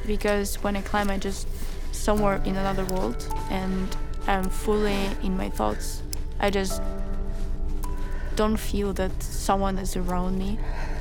because when I climb, I just somewhere in another world, and I'm fully in my thoughts. I just don't feel that someone is around me.